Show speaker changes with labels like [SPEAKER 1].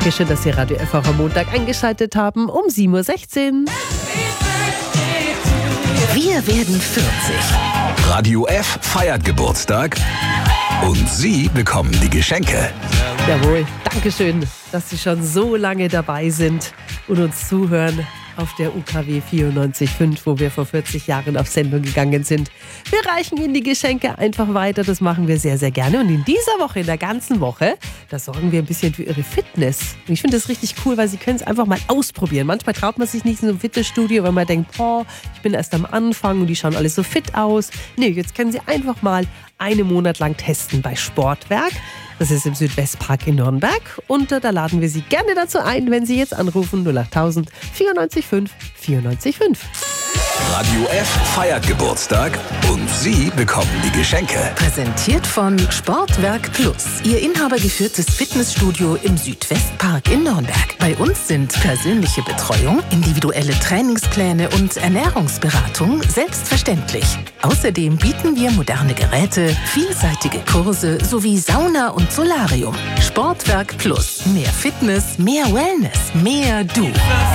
[SPEAKER 1] Danke schön, dass Sie Radio F auch am Montag eingeschaltet haben um 7.16 Uhr.
[SPEAKER 2] Wir werden 40.
[SPEAKER 3] Radio F feiert Geburtstag und Sie bekommen die Geschenke.
[SPEAKER 1] Jawohl, Dankeschön, dass Sie schon so lange dabei sind und uns zuhören auf der UKW 94.5, wo wir vor 40 Jahren auf Sendung gegangen sind. Wir reichen Ihnen die Geschenke einfach weiter, das machen wir sehr, sehr gerne. Und in dieser Woche, in der ganzen Woche, da sorgen wir ein bisschen für Ihre Fitness. Und ich finde das richtig cool, weil Sie können es einfach mal ausprobieren. Manchmal traut man sich nicht in so einem Fitnessstudio, weil man denkt, ich bin erst am Anfang und die schauen alle so fit aus. Nee, jetzt können Sie einfach mal einen Monat lang testen bei Sportwerk. Das ist im Südwestpark in Nürnberg und da laden wir Sie gerne dazu ein, wenn Sie jetzt anrufen 08000 94 5 94 5.
[SPEAKER 3] Radio F feiert Geburtstag und Sie bekommen die Geschenke.
[SPEAKER 2] Präsentiert von Sportwerk Plus, Ihr inhabergeführtes Fitnessstudio im Südwestpark in Nürnberg. Bei uns sind persönliche Betreuung, individuelle Trainingspläne und Ernährungsberatung selbstverständlich. Außerdem bieten wir moderne Geräte, vielseitige Kurse sowie Sauna und Solarium. Sportwerk Plus, mehr Fitness, mehr Wellness, mehr Du.